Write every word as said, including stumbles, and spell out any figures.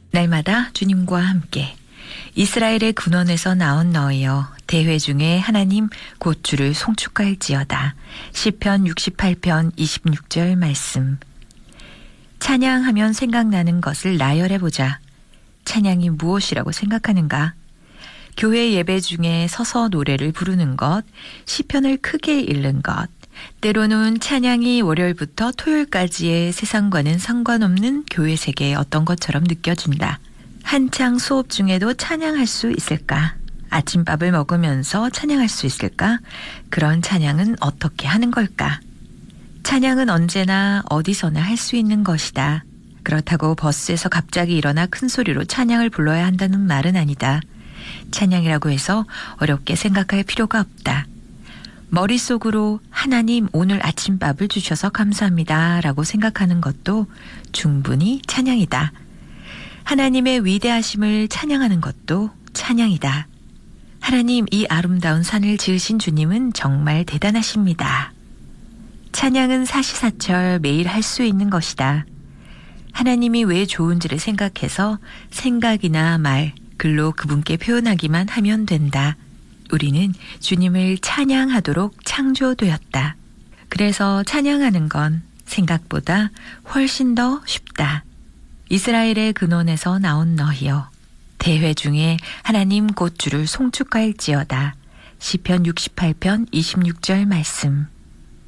날마다 주님과 함께. 이스라엘의 근원에서 나온 너희여 대회 중에 하나님 곧 주를 송축할지어다. 시편 육십팔 편 이십육 절 말씀. 찬양하면 생각나는 것을 나열해보자. 찬양이 무엇이라고 생각하는가? 교회 예배 중에 서서 노래를 부르는 것, 시편을 크게 읽는 것, 때로는 찬양이 월요일부터 토요일까지의 세상과는 상관없는 교회 세계의 어떤 것처럼 느껴진다. 한창 수업 중에도 찬양할 수 있을까? 아침밥을 먹으면서 찬양할 수 있을까? 그런 찬양은 어떻게 하는 걸까? 찬양은 언제나 어디서나 할 수 있는 것이다. 그렇다고 버스에서 갑자기 일어나 큰 소리로 찬양을 불러야 한다는 말은 아니다. 찬양이라고 해서 어렵게 생각할 필요가 없다. 머릿속으로 하나님 오늘 아침밥을 주셔서 감사합니다 라고 생각하는 것도 충분히 찬양이다. 하나님의 위대하심을 찬양하는 것도 찬양이다. 하나님 이 아름다운 산을 지으신 주님은 정말 대단하십니다. 찬양은 사시사철 매일 할 수 있는 것이다. 하나님이 왜 좋은지를 생각해서 생각이나 말, 글로 그분께 표현하기만 하면 된다. 우리는 주님을 찬양하도록 창조되었다. 그래서 찬양하는 건 생각보다 훨씬 더 쉽다. 이스라엘의 근원에서 나온 너희여 대회 중에 하나님 곧 주를 송축할지어다. 시편 육십팔 편 이십육 절 말씀.